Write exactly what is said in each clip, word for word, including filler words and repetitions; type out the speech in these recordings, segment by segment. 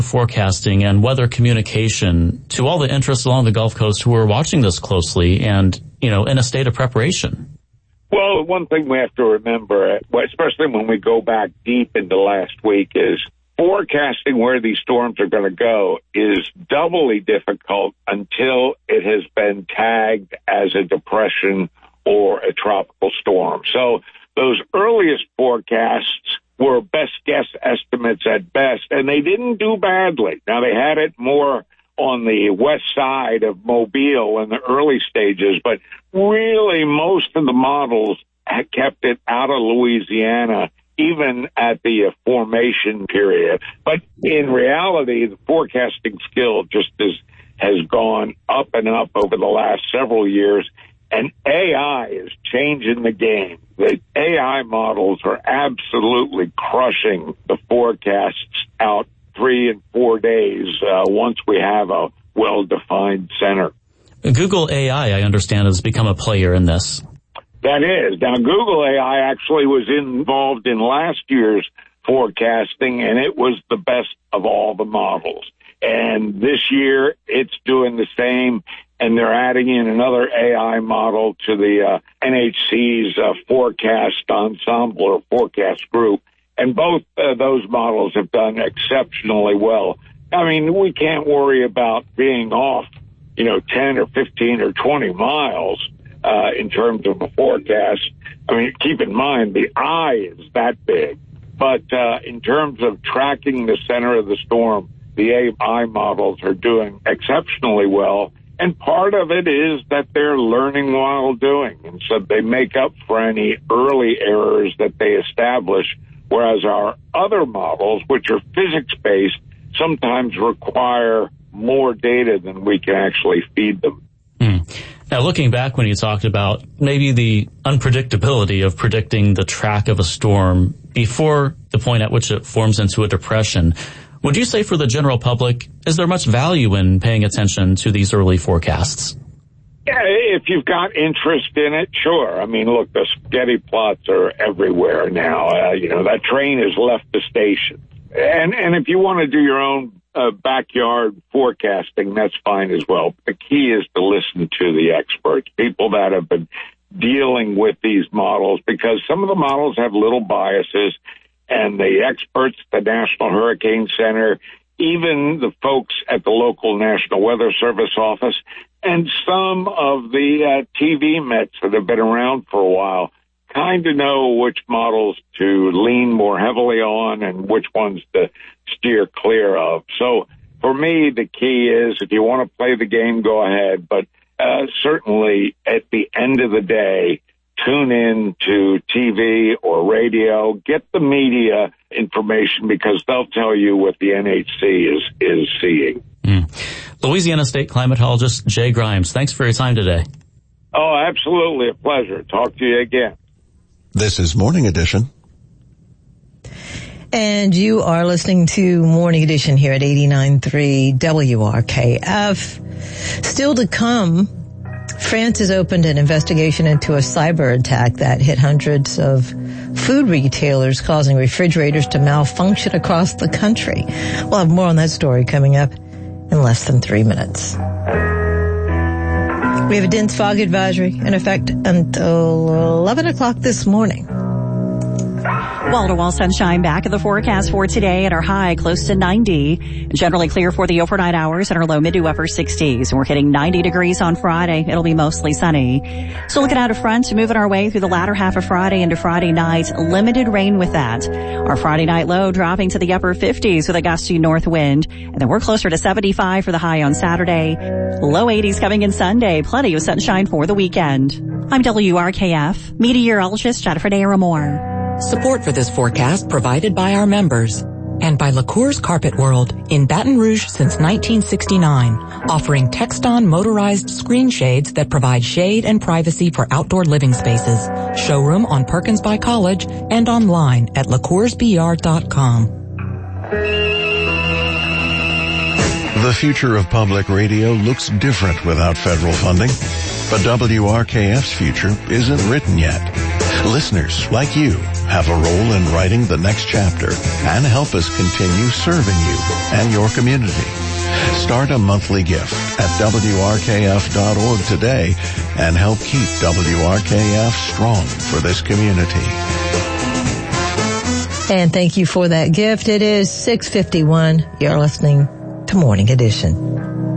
forecasting and weather communication to all the interests along the Gulf Coast who are watching this closely and, you know, in a state of preparation? Well, one thing we have to remember, especially when we go back deep into last week, is forecasting where these storms are going to go is doubly difficult until it has been tagged as a depression or a tropical storm. So those earliest forecasts were best guess estimates at best, and they didn't do badly. Now, they had it more on the west side of Mobile in the early stages, but really most of the models had kept it out of Louisiana, even at the uh, formation period. But in reality, the forecasting skill just is, has gone up and up over the last several years, and A I is changing the game. The A I models are absolutely crushing the forecasts out three and four days uh, once we have a well-defined center. Google A I, I understand, has become a player in this. That is. Now, Google A I actually was involved in last year's forecasting, and it was the best of all the models. And this year, it's doing the same, and they're adding in another A I model to the uh, N H C's uh, forecast ensemble or forecast group. And both uh, those models have done exceptionally well. I mean, we can't worry about being off, you know, ten or fifteen or twenty miles uh, in terms of a forecast. I mean, keep in mind, the eye is that big. But uh, in terms of tracking the center of the storm, the A I models are doing exceptionally well. And part of it is that they're learning while doing. And so they make up for any early errors that they establish, whereas our other models, which are physics-based, sometimes require more data than we can actually feed them. Mm. Now, looking back when you talked about maybe the unpredictability of predicting the track of a storm before the point at which it forms into a depression, would you say for the general public, is there much value in paying attention to these early forecasts? Yeah, if you've got interest in it, sure. I mean, look, the spaghetti plots are everywhere now. Uh, you know, that train has left the station. And and if you want to do your own uh, backyard forecasting, that's fine as well. The key is to listen to the experts, people that have been dealing with these models, because some of the models have little biases, and the experts, the National Hurricane Center, even the folks at the local National Weather Service office, and some of the uh, T V Mets that have been around for a while kind of know which models to lean more heavily on and which ones to steer clear of. So for me, the key is if you want to play the game, go ahead. But uh, certainly at the end of the day, tune in to T V or radio, get the media information, because they'll tell you what the N H C is, is seeing. Mm. Louisiana State climatologist Jay Grimes, thanks for your time today. Oh, absolutely. A pleasure. Talk to you again. This is Morning Edition. And you are listening to Morning Edition here at eighty-nine point three W R K F. Still to come, France has opened an investigation into a cyber attack that hit hundreds of food retailers, causing refrigerators to malfunction across the country. We'll have more on that story coming up in less than three minutes. We have a dense fog advisory in effect until eleven o'clock this morning. Wall-to-wall sunshine back in the forecast for today at our high close to ninety. Generally clear for the overnight hours at our low mid to upper sixties. We're hitting ninety degrees on Friday. It'll be mostly sunny. So looking out a front, moving our way through the latter half of Friday into Friday night. Limited rain with that. Our Friday night low dropping to the upper fifties with a gusty north wind. And then we're closer to seventy-five for the high on Saturday. Low eighties coming in Sunday. Plenty of sunshine for the weekend. I'm W R K F meteorologist Jennifer Daramore. Support for this forecast provided by our members and by LaCour's Carpet World in Baton Rouge since nineteen sixty-nine, offering Texton motorized screen shades that provide shade and privacy for outdoor living spaces. Showroom on Perkins by College and online at la cours b r dot com. The future of public radio looks different without federal funding, but W R K F's future isn't written yet. Listeners like you have a role in writing the next chapter and help us continue serving you and your community. Start a monthly gift at W R K F dot org today and help keep W R K F strong for this community. And thank you for that gift. It is six fifty-one. You're listening to Morning Edition.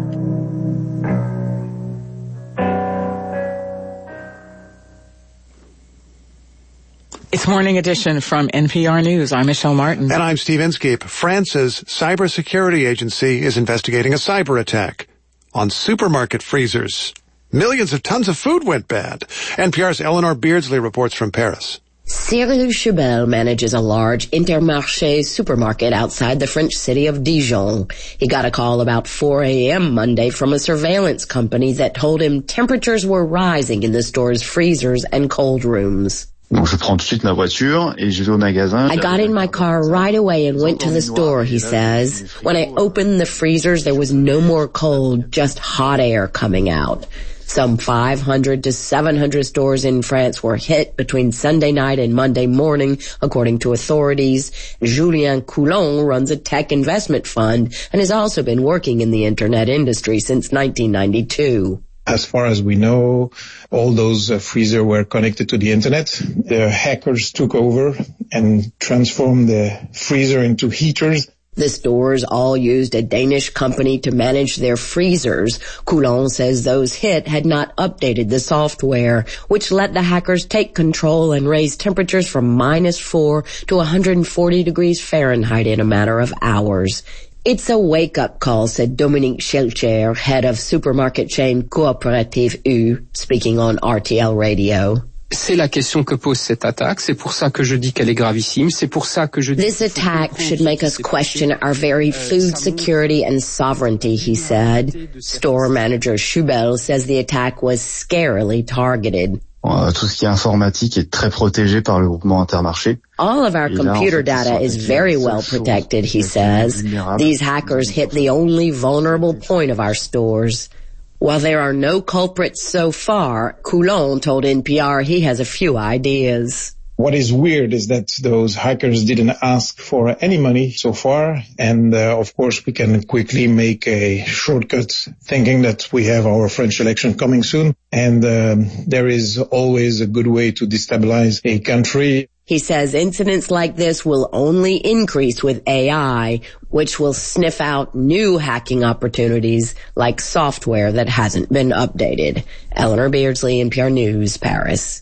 It's Morning Edition from N P R News. I'm Michelle Martin. And I'm Steve Inskeep. France's cybersecurity agency is investigating a cyber attack on supermarket freezers. Millions of tons of food went bad. N P R's Eleanor Beardsley reports from Paris. Cyril Schubel manages a large Intermarché supermarket outside the French city of Dijon. He got a call about four a.m. Monday from a surveillance company that told him temperatures were rising in the store's freezers and cold rooms. Donc je prends tout de suite ma voiture et je vais au magasin. I got in my car right away and went to the store, he says. When I opened the freezers, there was no more cold, just hot air coming out. Some five hundred to seven hundred stores in France were hit between Sunday night and Monday morning, according to authorities. Julien Coulon runs a tech investment fund and has also been working in the internet industry since nineteen ninety-two. As far as we know, all those uh, freezers were connected to the internet. The hackers took over and transformed the freezer into heaters. The stores all used a Danish company to manage their freezers. Coulon says those hit had not updated the software, which let the hackers take control and raise temperatures from minus four to one hundred forty degrees Fahrenheit in a matter of hours. It's a wake-up call, said Dominique Schelcher, head of supermarket chain Coopérative U, speaking on R T L Radio. C'est la question que pose cette attaque. C'est pour ça que je dis qu'elle est gravissime. C'est pour ça que je dis. This attack should make us question our very food security and sovereignty, he said. Store manager Schubel says the attack was scarily targeted. Tout ce qui est informatique est très protégé par le groupement Intermarché. All of our computer data is very well protected, he says. These hackers hit the only vulnerable point of our stores. While there are no culprits so far, Coulon told N P R he has a few ideas. What is weird is that those hackers didn't ask for any money so far. And, uh, of course, we can quickly make a shortcut thinking that we have our French election coming soon. And um, there is always a good way to destabilize a country. He says incidents like this will only increase with A I, which will sniff out new hacking opportunities like software that hasn't been updated. Eleanor Beardsley, N P R News, Paris.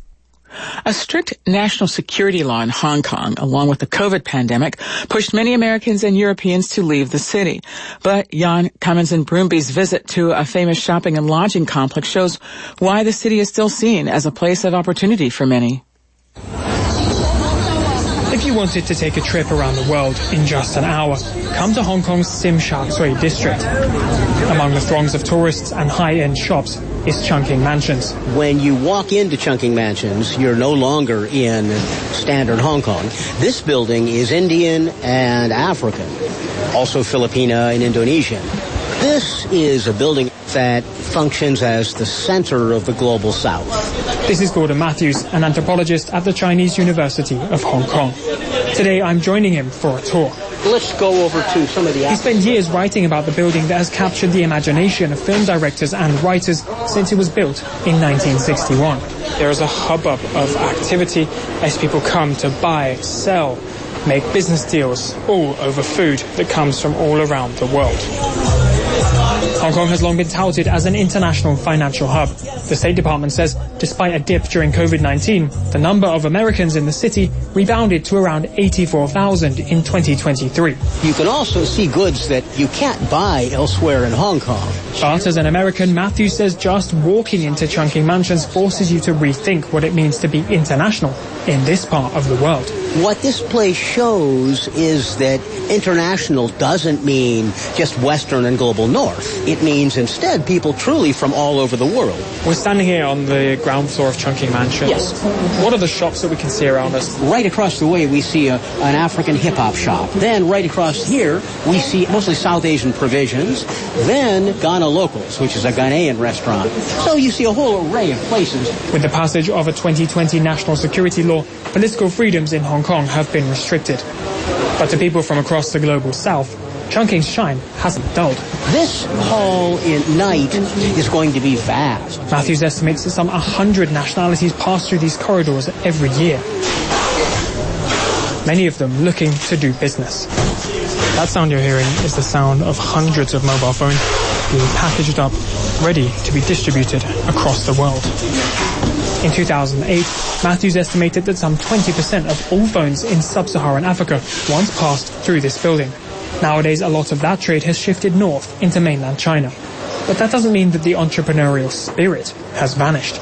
A strict national security law in Hong Kong, along with the COVID pandemic, pushed many Americans and Europeans to leave the city. But Jan Kammensen-Broomby's visit to a famous shopping and lodging complex shows why the city is still seen as a place of opportunity for many. If you wanted to take a trip around the world in just an hour, come to Hong Kong's Tsim Sha Tsui district. Among the throngs of tourists and high-end shops is Chungking Mansions. When you walk into Chungking Mansions, you're no longer in standard Hong Kong. This building is Indian and African, also Filipina and Indonesian. This is a building that functions as the center of the global South. This is Gordon Matthews, an anthropologist at the Chinese University of Hong Kong. Today I'm joining him for a tour. Let's go over to some of the... He spent years writing about the building that has captured the imagination of film directors and writers since it was built in nineteen sixty-one. There is a hubbub of activity as people come to buy, sell, make business deals, all over food that comes from all around the world. Hong Kong has long been touted as an international financial hub. The State Department says despite a dip during COVID nineteen, the number of Americans in the city rebounded to around eighty-four thousand in twenty twenty-three. You can also see goods that you can't buy elsewhere in Hong Kong. But as an American, Matthew says just walking into Chungking Mansions forces you to rethink what it means to be international in this part of the world. What this place shows is that international doesn't mean just Western and global North. It means instead people truly from all over the world. We're standing here on the ground floor of Chungking Mansion. Yes. What are the shops that we can see around us? Right across the way we see a, an African hip-hop shop. Then right across here we see mostly South Asian provisions. Then Ghana Locals, which is a Ghanaian restaurant. So you see a whole array of places. With the passage of a twenty twenty national security law, political freedoms in Hong Kong have been restricted. But to people from across the global south, Chungking's shine hasn't dulled. This hall in night is going to be vast. Matthews estimates that some one hundred nationalities pass through these corridors every year. Many of them looking to do business. That sound you're hearing is the sound of hundreds of mobile phones being packaged up, ready to be distributed across the world. In two thousand eight, Matthews estimated that some twenty percent of all phones in sub-Saharan Africa once passed through this building. Nowadays, a lot of that trade has shifted north into mainland China. But that doesn't mean that the entrepreneurial spirit has vanished.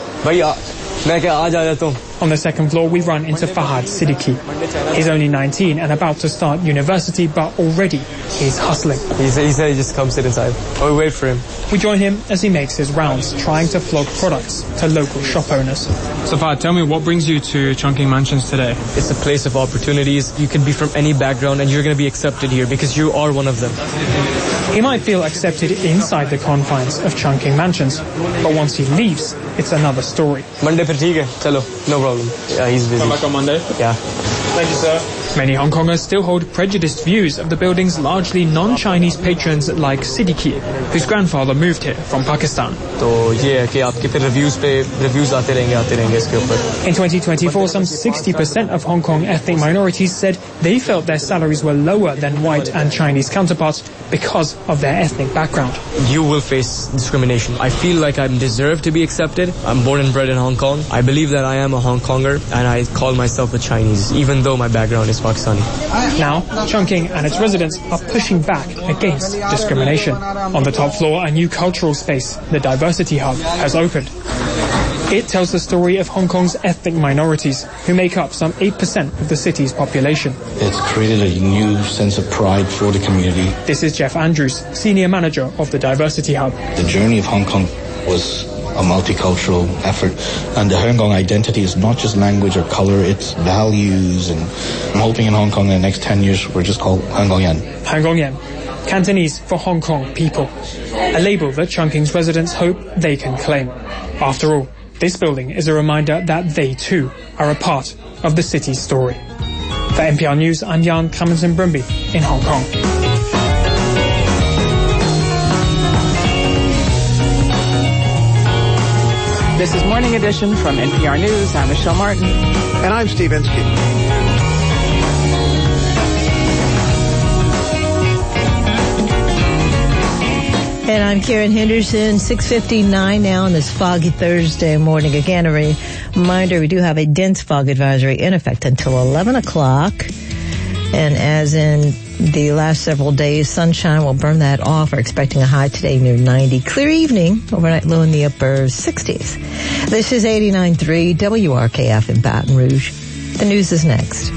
On the second floor, we run into Fahad Siddiqui. He's only nineteen and about to start university, but already he's hustling. He said, he said he just come sit inside. Oh, we wait for him. We join him as he makes his rounds, trying to flog products to local shop owners. So Fahad, tell me, what brings you to Chungking Mansions today? It's a place of opportunities. You can be from any background and you're going to be accepted here because you are one of them. He might feel accepted inside the confines of Chungking Mansions, but once he leaves, it's another story. Monday per theek hai. Chalo, no problem. Yeah, he's busy. Come back on Monday? Yeah. Thank you, sir. Many Hong Kongers still hold prejudiced views of the building's largely non-Chinese patrons like Siddiqui, whose grandfather moved here from Pakistan. So, yeah, कि आपके फिर reviews पे reviews आते रहेंगे आते रहेंगे इसके ऊपर. In twenty twenty-four, some sixty percent of Hong Kong ethnic minorities said they felt their salaries were lower than white and Chinese counterparts because of their ethnic background. You will face discrimination. I feel like I'm deserved to be accepted. I'm born and bred in Hong Kong. I believe that I am a Hong Konger and I call myself a Chinese, even though my background is Pakistani. Now, Chungking and its residents are pushing back against discrimination. On the top floor, a new cultural space, the Diversity Hub, has opened. It tells the story of Hong Kong's ethnic minorities, who make up some eight percent of the city's population. It's created a new sense of pride for the community. This is Jeff Andrews, Senior Manager of the Diversity Hub. The journey of Hong Kong was a multicultural effort, and the Hong Kong identity is not just language or color, it's values, and I'm hoping in Hong Kong in the next ten years we're just called Hong Kong Yan. Hong Kong Yan, Cantonese for Hong Kong people, a label that Chungking's residents hope they can claim. After all, this building is a reminder that they too are a part of the city's story. For N P R News, I'm Jan Clemmensen Brumby in Hong Kong. This is Morning Edition from N P R News. I'm Michelle Martin. And I'm Steve Inskeep. And I'm Karen Henderson, six fifty-nine now on this foggy Thursday morning. Again, a reminder, we do have a dense fog advisory in effect until eleven o'clock. And as in the last several days, sunshine will burn that off. We're expecting a high today near ninety. Clear evening, overnight low in the upper sixties. This is eighty-nine point three W R K F in Baton Rouge. The news is next.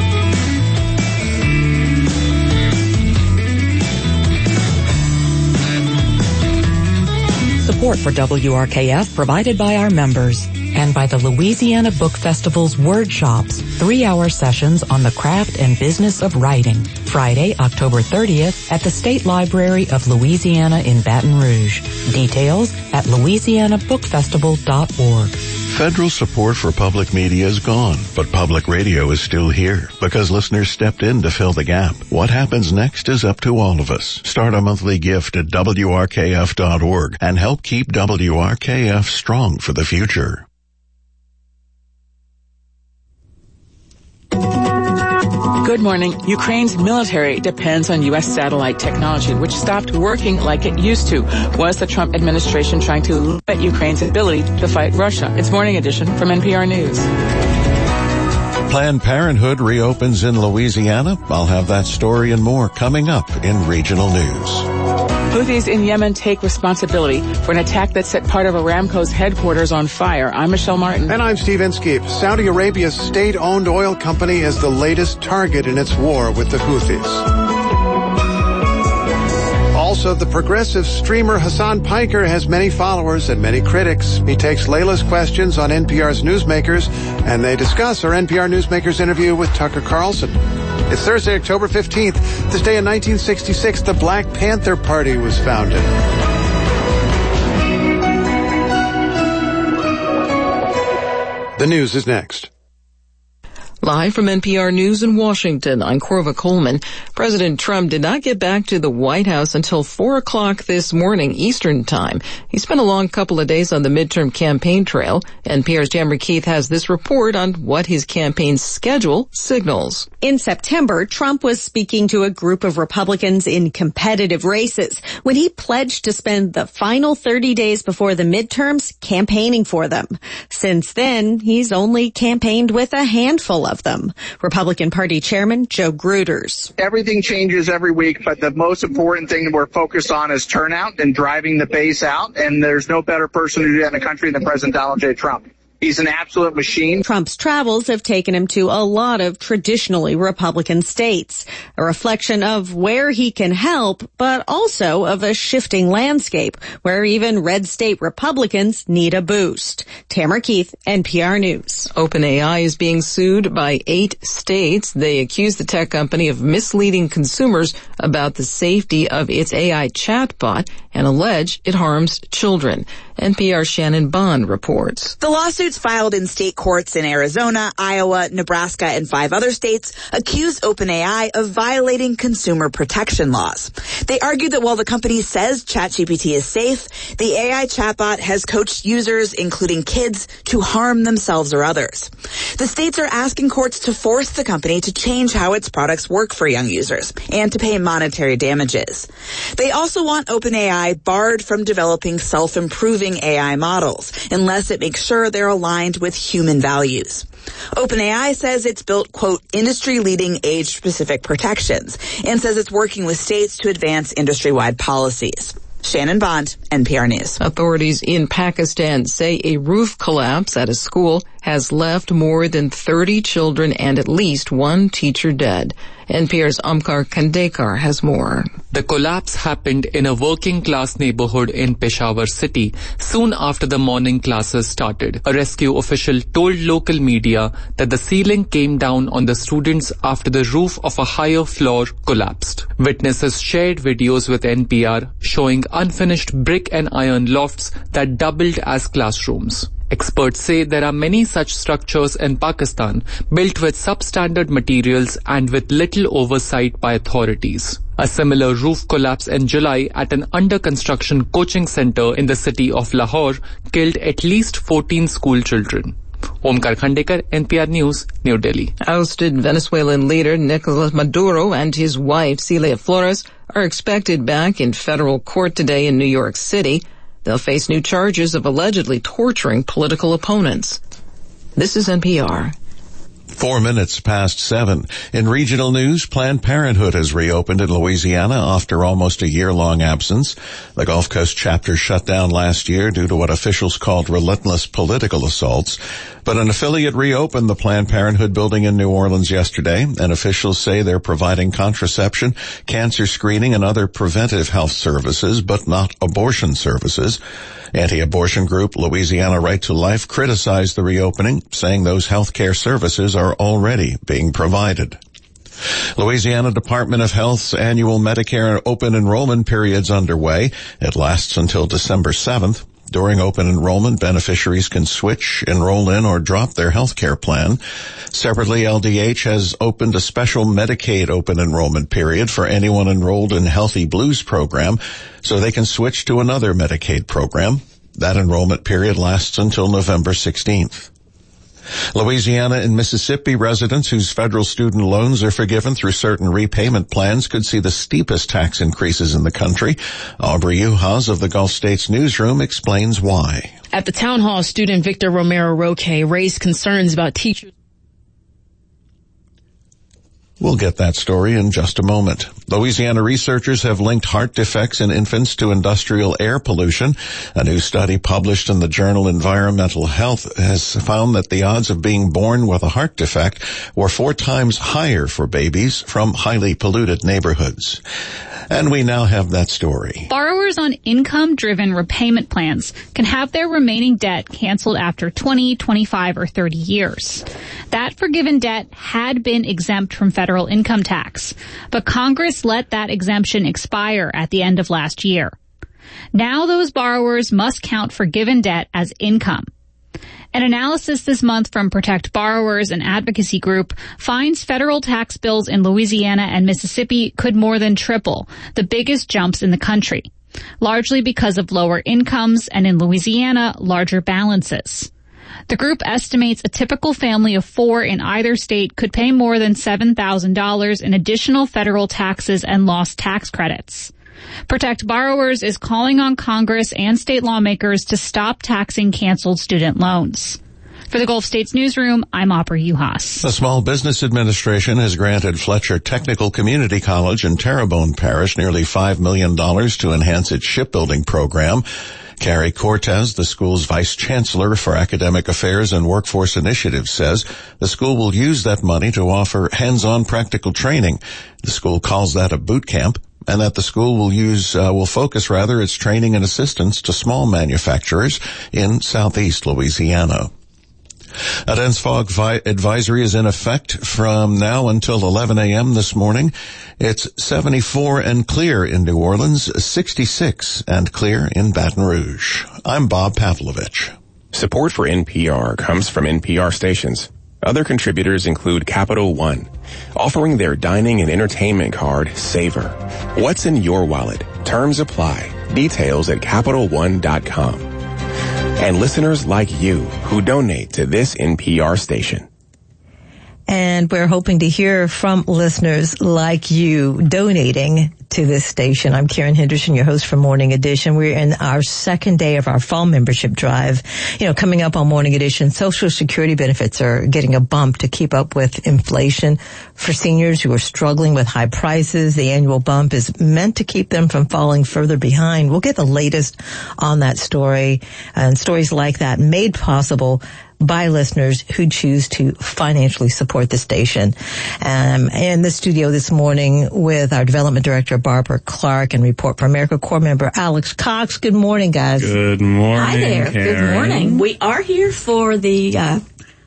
Support for W R K F provided by our members and by the Louisiana Book Festival's Word Shops, three-hour sessions on the craft and business of writing. Friday, October thirtieth at the State Library of Louisiana in Baton Rouge. Details at louisiana book festival dot org. Federal support for public media is gone, but public radio is still here because listeners stepped in to fill the gap. What happens next is up to all of us. Start a monthly gift at W R K F dot org and help keep W R K F strong for the future. Good morning. Ukraine's military depends on U S satellite technology, which stopped working like it used to. Was the Trump administration trying to limit Ukraine's ability to fight Russia? It's Morning Edition from N P R News. Planned Parenthood reopens in Louisiana. I'll have that story and more coming up in regional news. Houthis in Yemen take responsibility for an attack that set part of Aramco's headquarters on fire. I'm Michelle Martin. And I'm Steve Inskeep. Saudi Arabia's state-owned oil company is the latest target in its war with the Houthis. Also Also, the progressive streamer Hassan Piker has many followers and many critics. He takes Layla's questions on N P R's Newsmakers, and they discuss our N P R Newsmakers interview with Tucker Carlson. It's Thursday, October fifteenth. This day in nineteen sixty-six, the Black Panther Party was founded. The news is next. Live from N P R News in Washington, I'm Corva Coleman. President Trump did not get back to the White House until four o'clock this morning Eastern Time. He spent a long couple of days on the midterm campaign trail. N P R's Tamara Keith has this report on what his campaign schedule signals. In September, Trump was speaking to a group of Republicans in competitive races when he pledged to spend the final thirty days before the midterms campaigning for them. Since then, he's only campaigned with a handful of them. Republican Party Chairman Joe Gruters. Everything changes every week, but the most important thing that we're focused on is turnout and driving the base out, and there's no better person to do that in the country than President Donald J. Trump. He's an absolute machine. Trump's travels have taken him to a lot of traditionally Republican states, a reflection of where he can help, but also of a shifting landscape where even red state Republicans need a boost. Tamara Keith, N P R News. OpenAI is being sued by eight states. They accuse the tech company of misleading consumers about the safety of its A I chatbot and allege it harms children. N P R's Shannon Bond reports. The lawsuits filed in state courts in Arizona, Iowa, Nebraska, and five other states accuse OpenAI of violating consumer protection laws. They argue that while the company says ChatGPT is safe, the A I chatbot has coached users, including kids, to harm themselves or others. The states are asking courts to force the company to change how its products work for young users and to pay monetary damages. They also want OpenAI barred from developing self-improving A I models unless it makes sure they're aligned with human values. OpenAI says it's built, quote, industry-leading age-specific protections and says it's working with states to advance industry-wide policies. Shannon Bond, N P R News. Authorities in Pakistan say a roof collapse at a school has left more than thirty children and at least one teacher dead. N P R's Amkar Kandekar has more. The collapse happened in a working-class neighborhood in Peshawar city soon after the morning classes started. A rescue official told local media that the ceiling came down on the students after the roof of a higher floor collapsed. Witnesses shared videos with N P R showing unfinished brick and iron lofts that doubled as classrooms. Experts say there are many such structures in Pakistan built with substandard materials and with little oversight by authorities. A similar roof collapse in July at an under-construction coaching center in the city of Lahore killed at least fourteen school children. Omkar Khandekar, N P R News, New Delhi. Ousted Venezuelan leader Nicolas Maduro and his wife Celia Flores are expected back in federal court today in New York City. They'll face new charges of allegedly torturing political opponents. This is N P R. Four minutes past seven. In regional news, Planned Parenthood has reopened in Louisiana after almost a year-long absence. The Gulf Coast chapter shut down last year due to what officials called relentless political assaults. But an affiliate reopened the Planned Parenthood building in New Orleans yesterday, and officials say they're providing contraception, cancer screening, and other preventive health services, but not abortion services. Anti-abortion group Louisiana Right to Life criticized the reopening, saying those health care services are already being provided. Louisiana Department of Health's annual Medicare open enrollment period's underway. It lasts until December seventh. During open enrollment, beneficiaries can switch, enroll in, or drop their health care plan. Separately, L D H has opened a special Medicaid open enrollment period for anyone enrolled in Healthy Blues program, so they can switch to another Medicaid program. That enrollment period lasts until November sixteenth. Louisiana and Mississippi residents whose federal student loans are forgiven through certain repayment plans could see the steepest tax increases in the country. Aubrey Uhas of the Gulf States Newsroom explains why. At the town hall, student Victor Romero Roque raised concerns about teachers. We'll get that story in just a moment. Louisiana researchers have linked heart defects in infants to industrial air pollution. A new study published in the journal Environmental Health has found that the odds of being born with a heart defect were four times higher for babies from highly polluted neighborhoods. And we now have that story. Borrowers on income-driven repayment plans can have their remaining debt canceled after twenty, twenty-five, or thirty years. That forgiven debt had been exempt from federal income tax, but Congress let that exemption expire at the end of last year. Now those borrowers must count forgiven debt as income. An analysis this month from Protect Borrowers, an advocacy group, finds federal tax bills in Louisiana and Mississippi could more than triple, the biggest jumps in the country, largely because of lower incomes and in Louisiana, larger balances. The group estimates a typical family of four in either state could pay more than seven thousand dollars in additional federal taxes and lost tax credits. Protect Borrowers is calling on Congress and state lawmakers to stop taxing canceled student loans. For the Gulf States Newsroom, I'm Opera Uhas. The Small Business Administration has granted Fletcher Technical Community College in Terrebonne Parish nearly five million dollars to enhance its shipbuilding program. Carrie Cortez, the school's vice chancellor for academic affairs and workforce initiatives, says the school will use that money to offer hands-on practical training. The school calls that a boot camp, and that the school will use, uh, will focus rather its training and assistance to small manufacturers in southeast Louisiana. A dense fog vi- advisory is in effect from now until eleven a.m. this morning. It's seventy-four and clear in New Orleans, sixty-six and clear in Baton Rouge. I'm Bob Pavlovich. Support for N P R comes from N P R stations. Other contributors include Capital One, offering their dining and entertainment card, Savor. What's in your wallet? Terms apply. Details at Capital One dot com. And listeners like you who donate to this N P R station. And we're hoping to hear from listeners like you donating to this station. I'm Karen Henderson, your host for Morning Edition. We're in our second day of our fall membership drive. You know, coming up on Morning Edition, Social Security benefits are getting a bump to keep up with inflation. For seniors who are struggling with high prices, the annual bump is meant to keep them from falling further behind. We'll get the latest on that story and stories like that made possible by listeners who choose to financially support the station. Um, in the studio this morning with our development director, Barbara Clark, and Report for America Corps member Alex Cox. Good morning, guys. Good morning, Hi there. Karen. Good morning. We are here for the uh,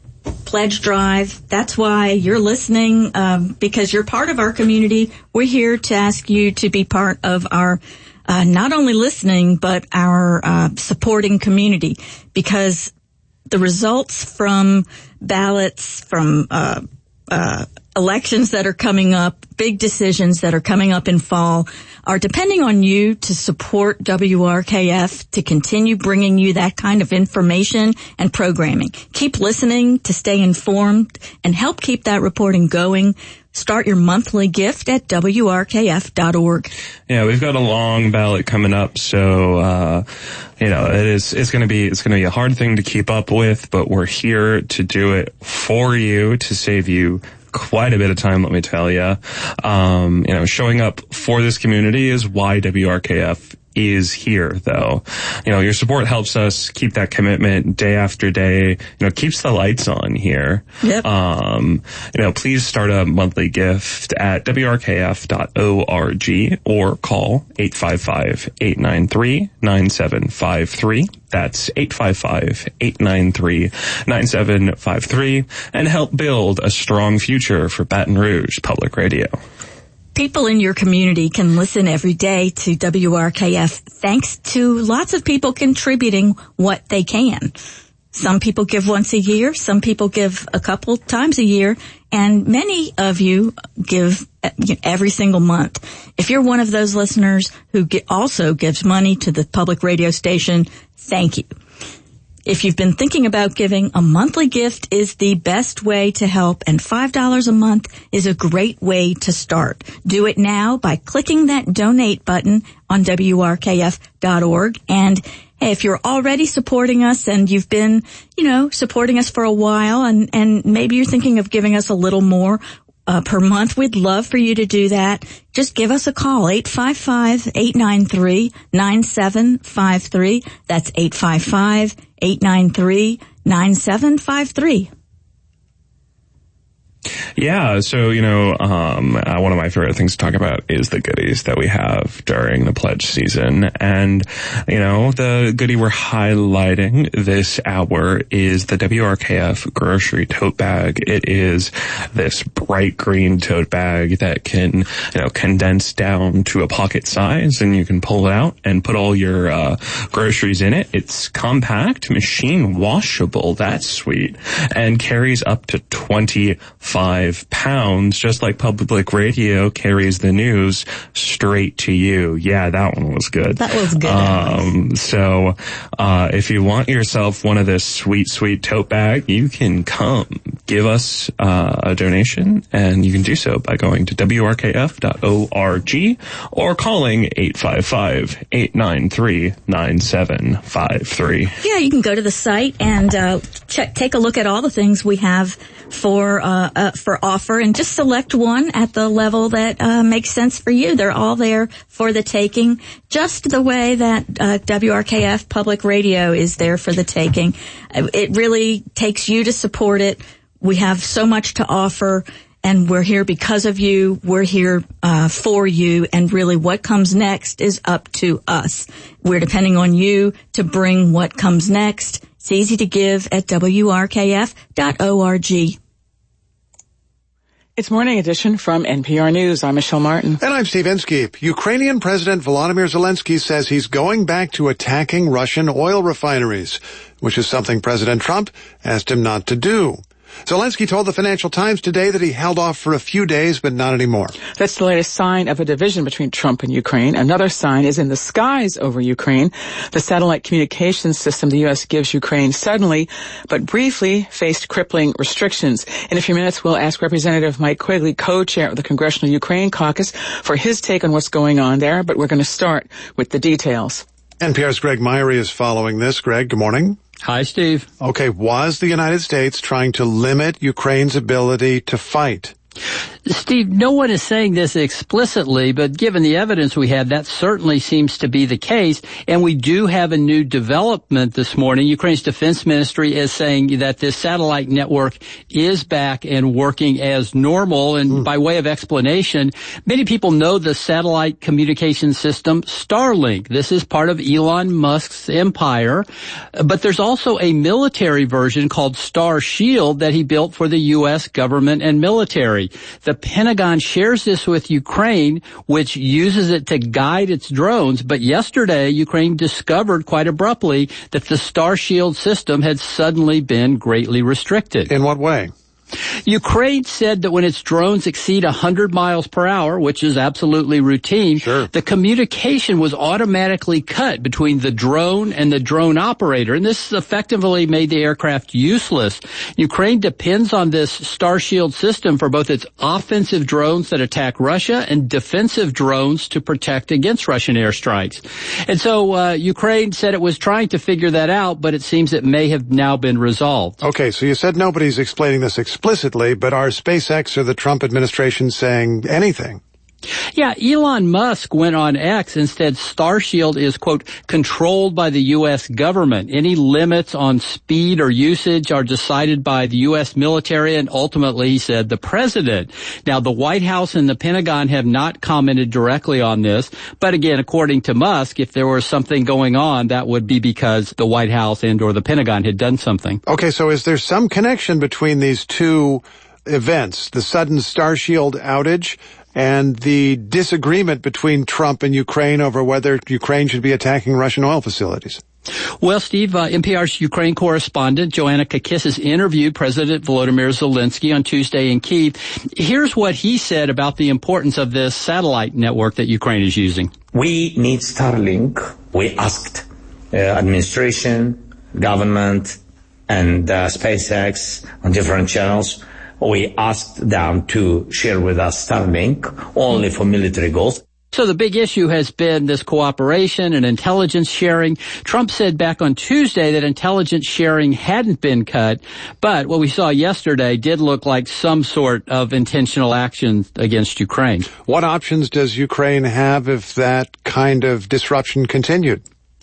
pledge drive. That's why you're listening, um, because you're part of our community. We're here to ask you to be part of our uh, not only listening, but our uh, supporting community, because the results from ballots, from uh, uh elections that are coming up, big decisions that are coming up in fall, are depending on you to support W R K F, to continue bringing you that kind of information and programming. Keep listening to stay informed and help keep that reporting going. Start your monthly gift at W R K F dot org. Yeah, we've got a long ballot coming up, so uh you know, it is it's going to be it's going to be a hard thing to keep up with, but we're here to do it for you, to save you quite a bit of time, let me tell you. Um, you know, showing up for this community is why W R K F is here, though. You know, your support helps us keep that commitment day after day. You know, keeps the lights on here. Yep. Um, you know, please start a monthly gift at W R K F dot org or call eight five five, eight nine three, nine seven five three. That's eight five five, eight nine three, nine seven five three, and help build a strong future for Baton Rouge Public Radio. People in your community can listen every day to W R K F thanks to lots of people contributing what they can. Some people give once a year, some people give a couple times a year, and many of you give every single month. If you're one of those listeners who also gives money to the public radio station, thank you. If you've been thinking about giving, a monthly gift is the best way to help, and five dollars a month is a great way to start. Do it now by clicking that donate button on W R K F dot org. And hey, if you're already supporting us and you've been, you know, supporting us for a while, and, and maybe you're thinking of giving us a little more Uh, per month, we'd love for you to do that. Just give us a call, eight five five, eight nine three, nine seven five three. That's eight five five, eight nine three, nine seven five three. Yeah, so, you know, um, uh, one of my favorite things to talk about is the goodies that we have during the pledge season. And, you know, the goodie we're highlighting this hour is the W R K F grocery tote bag. It is this bright green tote bag that can, you know, condense down to a pocket size, and you can pull it out and put all your uh, groceries in it. It's compact, machine washable, that's sweet, and carries up to twenty-five pounds, just like Public Radio carries the news straight to you. Yeah, that one was good. That was good. Um, so, uh, if you want yourself one of this sweet, sweet tote bag, you can come give us, uh, a donation, and you can do so by going to W R K F dot org or calling eight five five, eight nine three, nine seven five three. Yeah, you can go to the site and, uh, check, take a look at all the things we have for, uh, uh for offer, and just select one at the level that uh, makes sense for you. They're all there for the taking, just the way that uh, W R K F Public Radio is there for the taking. It really takes you to support it. We have so much to offer, and we're here because of you. We're here uh, for you, and really what comes next is up to us. We're depending on you to bring what comes next. It's easy to give at W R K F dot org. It's Morning Edition from N P R News. I'm Michelle Martin. And I'm Steve Inskeep. Ukrainian President Volodymyr Zelensky says he's going back to attacking Russian oil refineries, which is something President Trump asked him not to do. Zelensky told the Financial Times today that he held off for a few days, but not anymore. That's the latest sign of a division between Trump and Ukraine. Another sign is in the skies over Ukraine. The satellite communications system the U S gives Ukraine suddenly, but briefly, faced crippling restrictions. In a few minutes, we'll ask Representative Mike Quigley, co-chair of the Congressional Ukraine Caucus, for his take on what's going on there, but we're going to start with the details. N P R's Greg Myrie is following this. Greg, good morning. Hi, Steve. Okay, was the United States trying to limit Ukraine's ability to fight? Steve, no one is saying this explicitly, but given the evidence we have, that certainly seems to be the case. And we do have a new development this morning. Ukraine's defense ministry is saying that this satellite network is back and working as normal. And mm. by way of explanation, many people know the satellite communication system Starlink. This is part of Elon Musk's empire. But there's also a military version called Star Shield that he built for the U S government and military. The Pentagon shares this with Ukraine, which uses it to guide its drones. But yesterday, Ukraine discovered quite abruptly that the Star Shield system had suddenly been greatly restricted. In what way? Ukraine said that when its drones exceed one hundred miles per hour, which is absolutely routine, sure. the communication was automatically cut between the drone and the drone operator, and this effectively made the aircraft useless. Ukraine depends on this Star Shield system for both its offensive drones that attack Russia and defensive drones to protect against Russian airstrikes. And so uh, Ukraine said it was trying to figure that out, but it seems it may have now been resolved. Okay, so you said nobody's explaining this explicitly. Explicitly, but are SpaceX or the Trump administration saying anything? Yeah, Elon Musk went on X and said Starshield is, quote, controlled by the U S government. Any limits on speed or usage are decided by the U S military and ultimately, he said, the president. Now, the White House and the Pentagon have not commented directly on this. But again, according to Musk, if there was something going on, that would be because the White House and or the Pentagon had done something. Okay, so is there some connection between these two events, the sudden Starshield outage and the disagreement between Trump and Ukraine over whether Ukraine should be attacking Russian oil facilities? Well, Steve, uh, N P R's Ukraine correspondent Joanna Kakissis interviewed President Volodymyr Zelensky on Tuesday in Kyiv. Here's what he said about the importance of this satellite network that Ukraine is using. We need Starlink. We asked uh, administration, government, and uh, SpaceX on different channels. We asked them to share with us Starlink only for military goals. So the big issue has been this cooperation and intelligence sharing. Trump said back on Tuesday that intelligence sharing hadn't been cut, but what we saw yesterday did look like some sort of intentional action against Ukraine. What options does Ukraine have if that kind of disruption continued?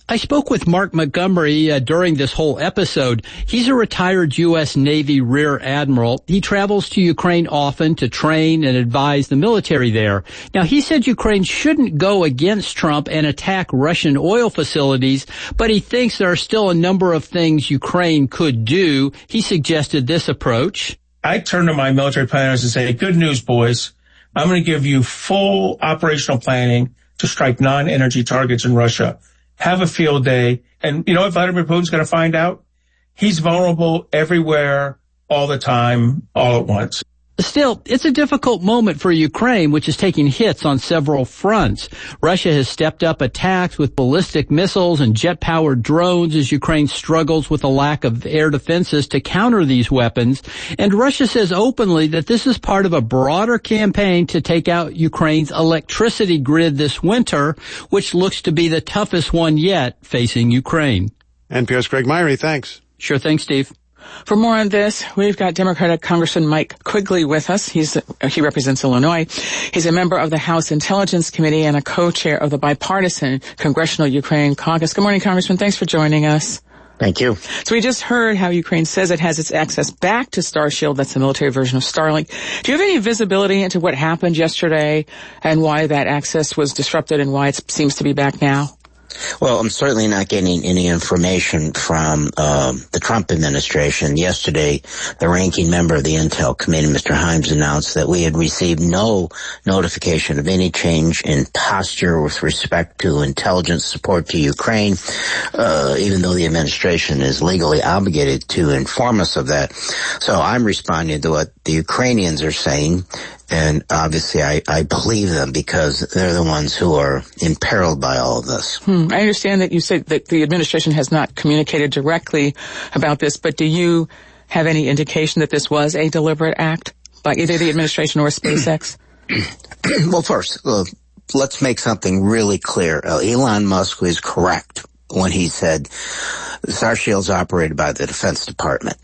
I spoke with Mark Montgomery uh, during this whole episode. He's a retired U S Navy Rear Admiral. He travels to Ukraine often to train and advise the military there. Now, he said Ukraine shouldn't go against Trump and attack Russian oil facilities, but he thinks there are still a number of things Ukraine could do. He suggested this approach. I turn to my military planners and say, good news, boys. I'm going to give you full operational planning to strike non-energy targets in Russia. Have a field day. And you know what Vladimir Putin's going to find out? He's vulnerable everywhere, all the time, all at once. Still, it's a difficult moment for Ukraine, which is taking hits on several fronts. Russia has stepped up attacks with ballistic missiles and jet-powered drones as Ukraine struggles with a lack of air defenses to counter these weapons. And Russia says openly that this is part of a broader campaign to take out Ukraine's electricity grid this winter, which looks to be the toughest one yet facing Ukraine. N P R's Greg Myrie, thanks. Sure thing, Steve. For more on this, we've got Democratic Congressman Mike Quigley with us. He's he represents Illinois. He's a member of the House Intelligence Committee and a co-chair of the bipartisan Congressional Ukraine Caucus. Good morning, Congressman. Thanks for joining us. Thank you. So we just heard how Ukraine says it has its access back to Starshield. That's the military version of Starlink. Do you have any visibility into what happened yesterday and why that access was disrupted and why it seems to be back now? Well, I'm certainly not getting any information from um, the Trump administration. Yesterday, the ranking member of the Intel Committee, Mister Himes, announced that we had received no notification of any change in posture with respect to intelligence support to Ukraine, uh, even though the administration is legally obligated to inform us of that. So I'm responding to what the Ukrainians are saying. And obviously, I, I believe them because they're the ones who are imperiled by all of this. Hmm. I understand that you said that the administration has not communicated directly about this, but do you have any indication that this was a deliberate act by either the administration or SpaceX? Well, first, uh, let's make something really clear. Uh, Elon Musk was correct when he said Starshield's operated by the Defense Department.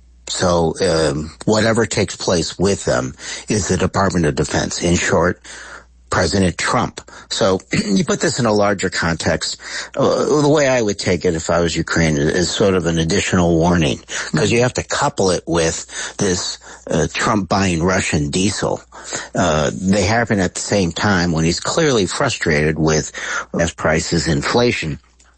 So um, whatever takes place with them is the Department of Defense. In short, President Trump. So you put this in a larger context. Uh, the way I would take it if I was Ukraine is sort of an additional warning, because you have to couple it with this uh, Trump buying Russian diesel. Uh, they happen at the same time when he's clearly frustrated with gas prices, inflation.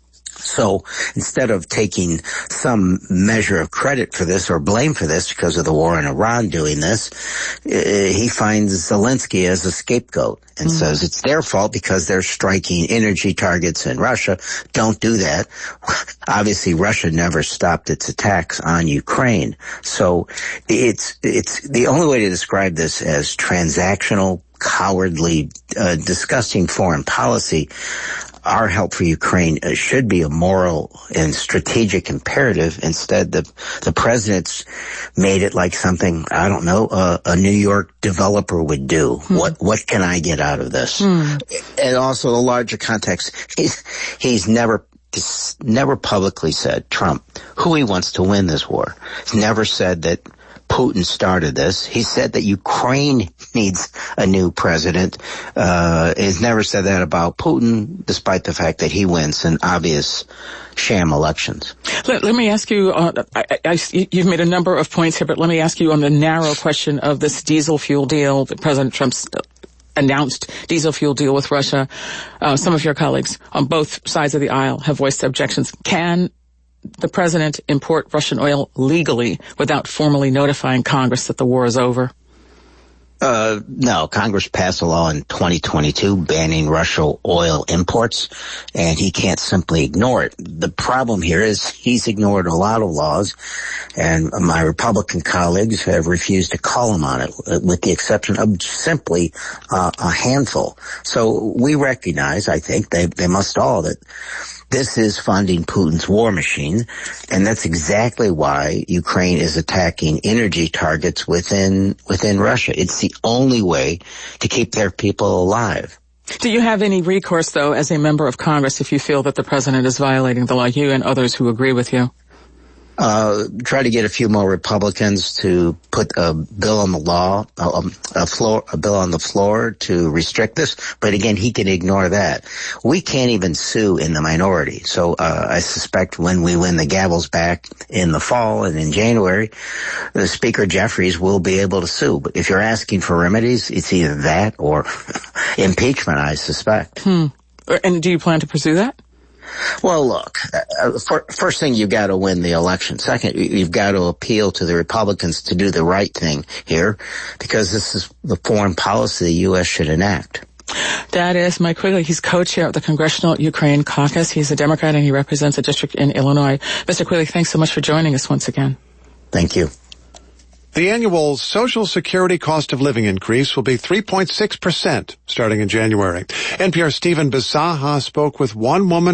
So instead of taking some measure of credit for this or blame for this because of the war in Iran doing this, uh, he finds Zelensky as a scapegoat and mm-hmm. says it's their fault because they're striking energy targets in Russia. Don't do that. Obviously, Russia never stopped its attacks on Ukraine. So it's, it's the only way to describe this as transactional, cowardly, uh, disgusting foreign policy. Our help for Ukraine uh, should be a moral and strategic imperative. Instead, the the president's made it like something, I don't know, uh, a New York developer would do. Hmm. What what can I get out of this? Hmm. And also the larger context, he's he's never he's never publicly said, Trump, who he wants to win this war. He's never said that Putin started this. He said that Ukraine needs a new president. Uh, he's never said that about Putin, despite the fact that he wins in obvious sham elections. Let, let me ask you, uh, I, I, you've made a number of points here, but let me ask you on the narrow question of this diesel fuel deal that President Trump's announced diesel fuel deal with Russia. Uh, some of your colleagues on both sides of the aisle have voiced objections. Can the president import Russian oil legally without formally notifying Congress that the war is over? Uh, no, Congress passed a law in twenty twenty-two banning Russian oil imports, and he can't simply ignore it. The problem here is he's ignored a lot of laws, and my Republican colleagues have refused to call him on it, with the exception of simply uh, a handful. So we recognize, I think, they, they must all, that this is funding Putin's war machine, and that's exactly why Ukraine is attacking energy targets within within Russia. It's the only way to keep their people alive. Do you have any recourse, though, as a member of Congress, if you feel that the president is violating the law, you and others who agree with you? Uh, try to get a few more Republicans to put a bill on the law, a, a floor, a bill on the floor to restrict this. But again, he can ignore that. We can't even sue in the minority. So, uh, I suspect when we win the gavels back in the fall and in January, the Speaker Jeffries will be able to sue. But if you're asking for remedies, it's either that or impeachment, I suspect. Hmm. And do you plan to pursue that? Well, look, uh, for, first thing, you've got to win the election. Second, you've got to appeal to the Republicans to do the right thing here, because this is the foreign policy the U S should enact. That is Mike Quigley. He's co-chair of the Congressional Ukraine Caucus. He's a Democrat and he represents a district in Illinois. Mister Quigley, thanks so much for joining us once again. Thank you. The annual Social Security cost of living increase will be three point six percent starting in January. N P R's Stephen Bisaha spoke with one woman